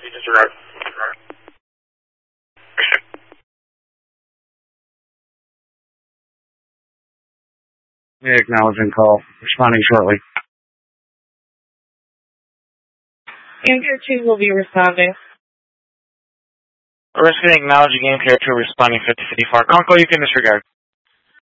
Disregard. Acknowledging call. Responding shortly. Game Care 2 will be responding. Arrested and acknowledging Game Care 2 responding 5054. Conco, you can disregard.